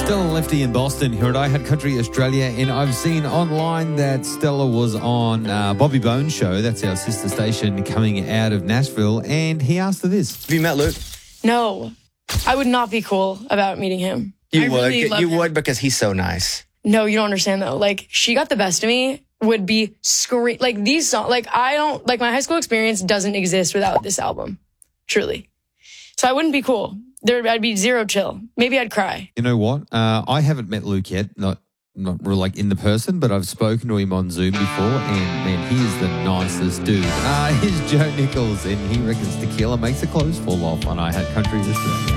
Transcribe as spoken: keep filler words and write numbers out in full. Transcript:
Stella Lefty in Boston here at I Had Country Australia, and I've seen online that Stella was on uh, Bobby Bones' show. That's our sister station coming out of Nashville, and he asked her this. Have you met Luke? No, I would not be cool about meeting him. You I would. really love you him. would because he's so nice. No, you don't understand though. Like, She Got the Best of Me would be scream like these songs. Like, I don't like my high school experience doesn't exist without this album, truly. So I wouldn't be cool. There, I'd be zero chill. Maybe I'd cry. You know what? Uh, I haven't met Luke yet, not not real like in the person, but I've spoken to him on Zoom before, and man, he is the nicest dude. Uh, he's Joe Nichols, and he reckons tequila makes the clothes fall off on I Had Country Australia.